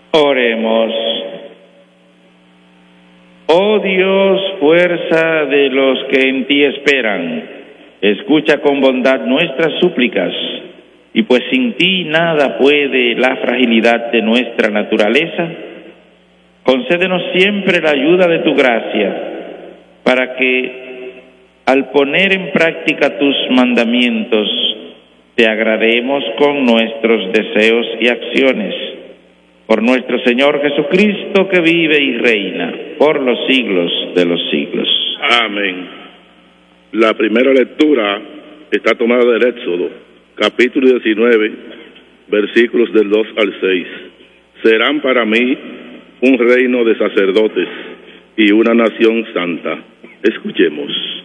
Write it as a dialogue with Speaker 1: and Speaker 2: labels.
Speaker 1: Oremos. Oh Dios, fuerza de los que en ti esperan, escucha con bondad nuestras súplicas, y pues sin ti nada puede la fragilidad de nuestra naturaleza, concédenos siempre la ayuda de tu gracia, para que, al poner en práctica tus mandamientos, te agrademos con nuestros deseos y acciones. Por nuestro Señor Jesucristo, que vive y reina por los siglos de los siglos.
Speaker 2: Amén. La primera lectura está tomada del Éxodo, capítulo 19, versículos del 2 al 6. Serán para mí un reino de sacerdotes y una nación santa. Escuchemos.